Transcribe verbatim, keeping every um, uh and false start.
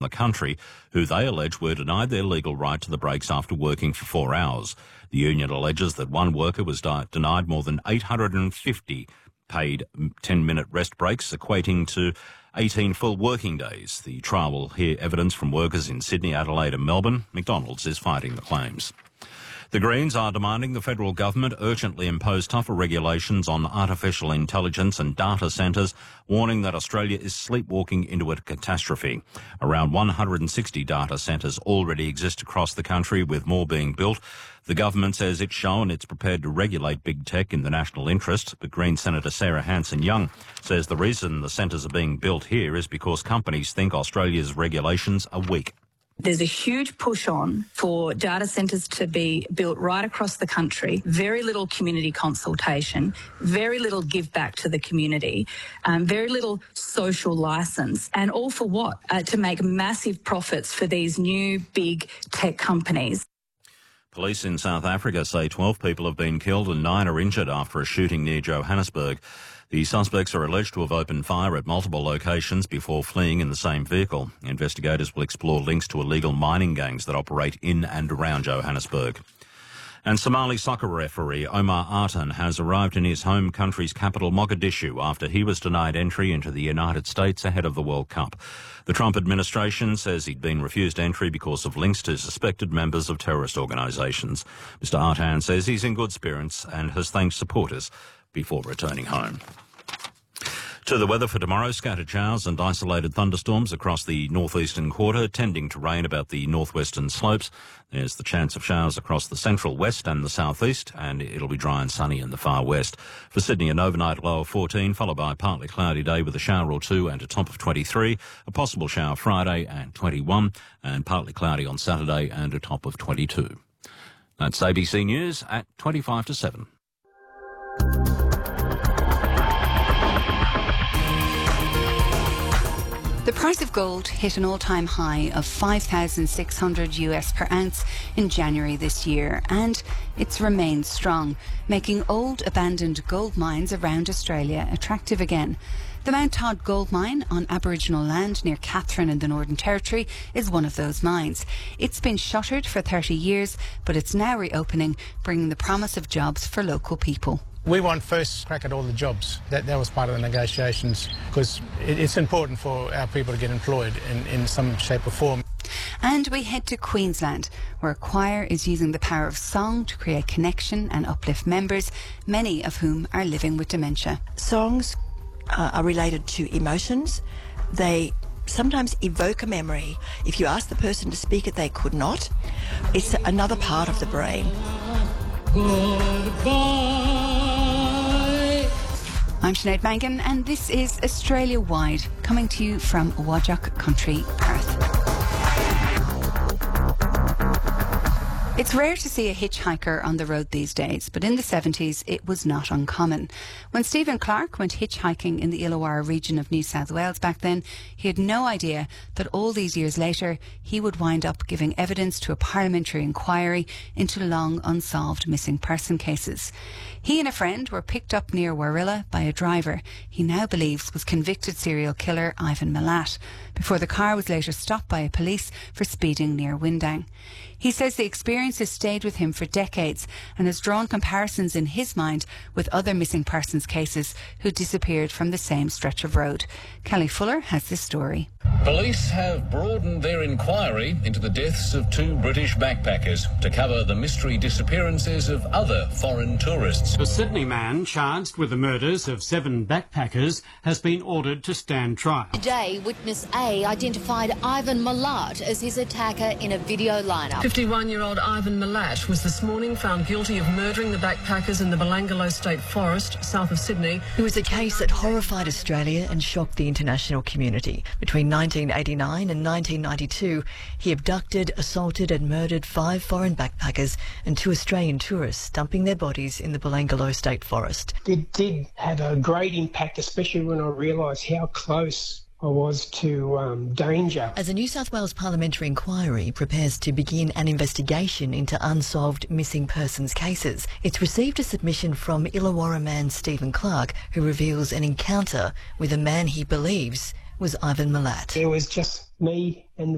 the country, who they allege were denied their legal right to the breaks after working for four hours. The union alleges that one worker was di- denied more than eight hundred fifty paid ten-minute rest breaks, equating to eighteen full working days. The trial will hear evidence from workers in Sydney, Adelaide and Melbourne. McDonald's is fighting the claims. The Greens are demanding the federal government urgently impose tougher regulations on artificial intelligence and data centres, warning that Australia is sleepwalking into a catastrophe. Around one hundred sixty data centres already exist across the country, with more being built. The government says it's shown it's prepared to regulate big tech in the national interest, but Green Senator Sarah Hanson-Young says the reason the centres are being built here is because companies think Australia's regulations are weak. There's a huge push on for data centres to be built right across the country, very little community consultation, very little give back to the community, um, very little social licence, and all for what? Uh, to make massive profits for these new big tech companies. Police in South Africa say twelve people have been killed and nine are injured after a shooting near Johannesburg. The suspects are alleged to have opened fire at multiple locations before fleeing in the same vehicle. Investigators will explore links to illegal mining gangs that operate in and around Johannesburg. And Somali soccer referee Omar Artan has arrived in his home country's capital, Mogadishu, after he was denied entry into the United States ahead of the World Cup. The Trump administration says he'd been refused entry because of links to suspected members of terrorist organisations. Mister Artan says he's in good spirits and has thanked supporters before returning home. To the weather for tomorrow, scattered showers and isolated thunderstorms across the northeastern quarter, tending to rain about the northwestern slopes. There's the chance of showers across the central west and the southeast, and it'll be dry and sunny in the far west. For Sydney, an overnight low of fourteen, followed by a partly cloudy day with a shower or two and a top of twenty-three, a possible shower Friday and twenty-one, and partly cloudy on Saturday and a top of twenty-two. That's A B C News at twenty-five to seven. The price of gold hit an all-time high of five thousand six hundred US per ounce in January this year, and it's remained strong, making old abandoned gold mines around Australia attractive again. The Mount Todd gold mine on Aboriginal land near Katherine in the Northern Territory is one of those mines. It's been shuttered for thirty years, but it's now reopening, bringing the promise of jobs for local people. We want first crack at all the jobs. That, that was part of the negotiations, because it, it's important for our people to get employed in, in some shape or form. And we head to Queensland, where a choir is using the power of song to create connection and uplift members, many of whom are living with dementia. Songs uh, are related to emotions. They sometimes evoke a memory. If you ask the person to speak it, they could not. It's another part of the brain. Goodbye. I'm Sinead Mangan, and this is Australia Wide, coming to you from Wajak Country, Perth. It's rare to see a hitchhiker on the road these days, but in the seventies it was not uncommon. When Stephen Clark went hitchhiking in the Illawarra region of New South Wales back then, he had no idea that all these years later he would wind up giving evidence to a parliamentary inquiry into long unsolved missing person cases. He and a friend were picked up near Warrilla by a driver he now believes was convicted serial killer Ivan Milat, before the car was later stopped by police for speeding near Windang. He says the experience has stayed with him for decades and has drawn comparisons in his mind with other missing persons cases who disappeared from the same stretch of road. Kelly Fuller has this story. Police have broadened their inquiry into the deaths of two British backpackers to cover the mystery disappearances of other foreign tourists. The Sydney man charged with the murders of seven backpackers has been ordered to stand trial. Today, witness A identified Ivan Milat as his attacker in a video lineup. fifty-one-year-old Ivan Milat was this morning found guilty of murdering the backpackers in the Belangolo State Forest, south of Sydney. It was a case that horrified Australia and shocked the international community. Between nineteen eighty-nine and nineteen ninety-two, he abducted, assaulted and murdered five foreign backpackers and two Australian tourists, dumping their bodies in the Belangolo State Forest. It did have a great impact, especially when I realised how close I was to um, danger. As a New South Wales parliamentary inquiry prepares to begin an investigation into unsolved missing persons cases, it's received a submission from Illawarra man Stephen Clark, who reveals an encounter with a man he believes was Ivan Milat. It was just me and